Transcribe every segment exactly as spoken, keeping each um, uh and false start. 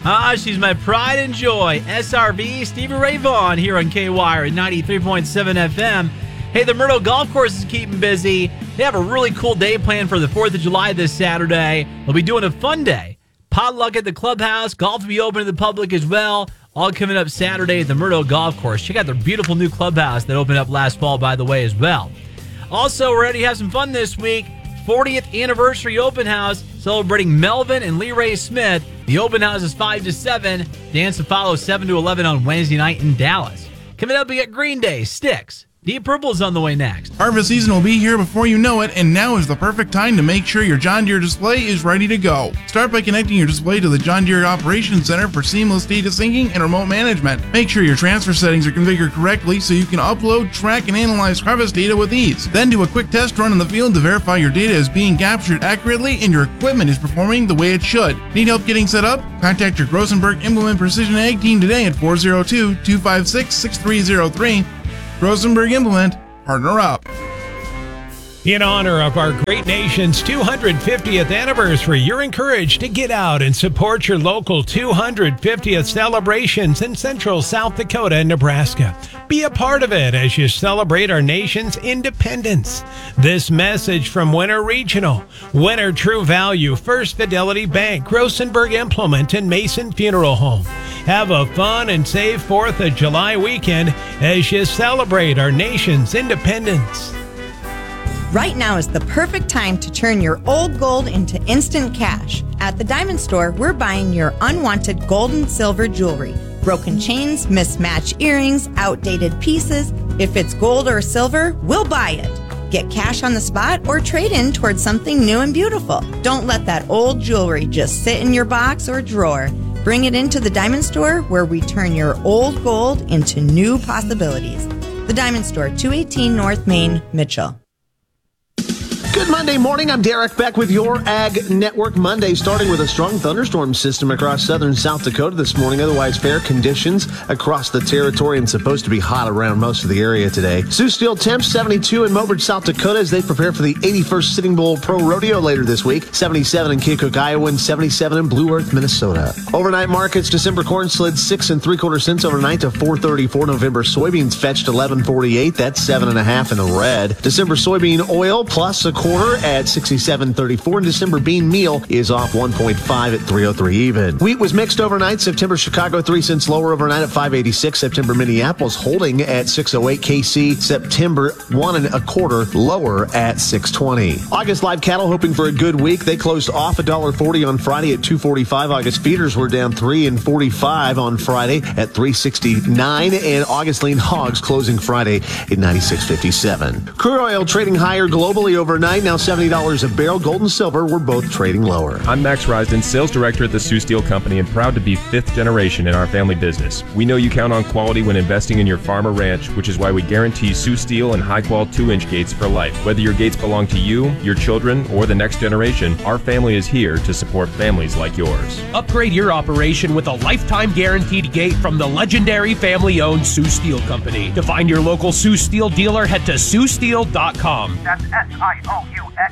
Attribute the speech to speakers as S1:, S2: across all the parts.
S1: Ah, she's my pride and joy. S R V, Stevie Ray Vaughan here on K-Wire at ninety-three point seven F M. Hey, the Myrtle Golf Course is keeping busy. They have a really cool day planned for the fourth of July this Saturday. They'll be doing a fun day. Potluck at the clubhouse. Golf will be open to the public as well. All coming up Saturday at the Myrtle Golf Course. Check out their beautiful new clubhouse that opened up last fall, by the way, as well. Also, we're ready to have some fun this week. fortieth Anniversary Open House celebrating Melvin and Lee Ray Smith. The open house is five to seven. Dance to follow seven to eleven on Wednesday night in Dallas. Coming up, we got Green Day, Styx. Deep Purple's on the way next.
S2: Harvest season will be here before you know it, and now is the perfect time to make sure your John Deere display is ready to go. Start by connecting your display to the John Deere Operations Center for seamless data syncing and remote management. Make sure your transfer settings are configured correctly so you can upload, track, and analyze harvest data with ease. Then do a quick test run in the field to verify your data is being captured accurately and your equipment is performing the way it should. Need help getting set up? Contact your Grosenberg Implement Precision Ag team today at four oh two, two five six, six three oh three. Grosenberg Implement, partner up.
S3: In honor of our great nation's two hundred fiftieth anniversary, you're encouraged to get out and support your local two hundred fiftieth celebrations in Central South Dakota and Nebraska. Be a part of it as you celebrate our nation's independence. This message from Winter Regional, Winter True Value, First Fidelity Bank, Grosenberg Implement, and Mason Funeral Home. Have a fun and safe fourth of July weekend as you celebrate our nation's independence.
S4: Right now is the perfect time to turn your old gold into instant cash. At the Diamond Store, we're buying your unwanted gold and silver jewelry. Broken chains, mismatched earrings, outdated pieces. If it's gold or silver, we'll buy it. Get cash on the spot or trade in towards something new and beautiful. Don't let that old jewelry just sit in your box or drawer. Bring it into the Diamond Store where we turn your old gold into new possibilities. The Diamond Store, two eighteen North Main, Mitchell.
S5: Good Monday morning. I'm Derek Beck with your Ag Network Monday, starting with a strong thunderstorm system across southern South Dakota this morning. Otherwise, fair conditions across the territory and supposed to be hot around most of the area today. Sioux Steel temps seventy-two in Mobridge, South Dakota as they prepare for the eighty-first Sitting Bull Pro Rodeo later this week. seventy-seven in Keokuk, Iowa, and seventy-seven in Blue Earth, Minnesota. Overnight markets, December corn slid six and three quarter cents overnight to four thirty-four. November soybeans fetched eleven forty-eight. That's seven and a half in the red. December soybean oil plus a quarter at sixty-seven thirty-four, and December bean meal is off one point five at three oh three even. Wheat was mixed overnight. September Chicago three cents lower overnight at five eighty-six. September Minneapolis holding at six oh eight. K C September one and a quarter lower at six twenty. August live cattle hoping for a good week. They closed off one dollar forty on Friday at two forty-five. August feeders were down three and forty-five on Friday at three sixty-nine, and August lean hogs closing Friday at ninety-six fifty-seven. Crude oil trading higher globally overnight, now seventy dollars a barrel. Gold and silver were both trading lower.
S6: I'm Max Risden, sales director at the Sioux Steel Company, and proud to be fifth generation in our family business. We know you count on quality when investing in your farm or ranch, which is why we guarantee Sioux Steel and high-quality two-inch gates for life. Whether your gates belong to you, your children, or the next generation, our family is here to support families like yours.
S7: Upgrade your operation with a lifetime guaranteed gate from the legendary family-owned Sioux Steel Company. To find your local Sioux Steel dealer, head to sioux steel dot com.
S8: That's S I O U X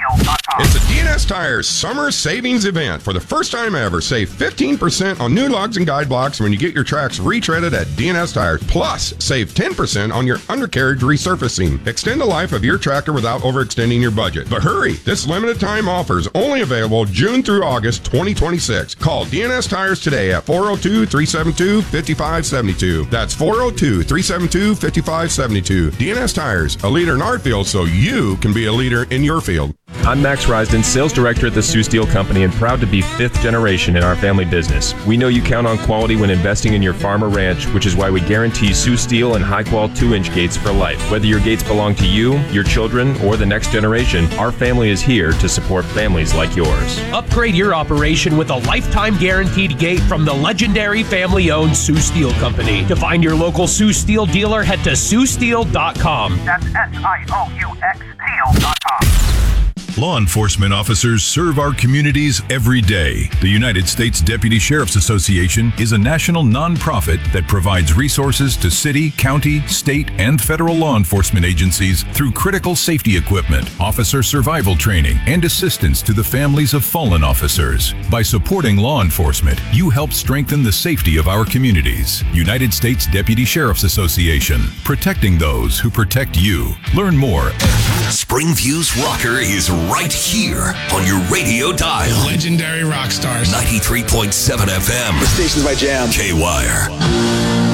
S8: It's a D N S Tires summer savings event. For the first time ever, save fifteen percent on new lugs and guide blocks when you get your tracks retreaded at D N S Tires. Plus, save ten percent on your undercarriage resurfacing. Extend the life of your tractor without overextending your budget. But hurry, this limited time offer is only available June through August twenty twenty-six. Call D N S Tires today at four oh two, three seven two, five five seven two. That's four oh two, three seven two, five five seven two. D N S Tires, a leader in our field so you can be a leader in your field.
S6: I'm Max Risden, sales director at the Sioux Steel Company, and proud to be fifth generation in our family business. We know you count on quality when investing in your farm or ranch, which is why we guarantee Sioux Steel and high-quality two-inch gates for life. Whether your gates belong to you, your children, or the next generation, our family is here to support families like yours.
S7: Upgrade your operation with a lifetime guaranteed gate from the legendary family-owned Sioux Steel Company. To find your local Sioux Steel dealer, head to sioux steel dot com.
S8: That's S I O U X Steel dot com.
S9: Law enforcement officers serve our communities every day. The United States Deputy Sheriff's Association is a national nonprofit that provides resources to city, county, state, and federal law enforcement agencies through critical safety equipment, officer survival training, and assistance to the families of fallen officers. By supporting law enforcement, you help strengthen the safety of our communities. United States Deputy Sheriff's Association, protecting those who protect you. Learn more.
S10: Springview's Rocker is right here on your radio dial.
S11: Legendary rock stars.
S10: ninety-three point seven F M.
S11: The station's my jam.
S10: K-Wire.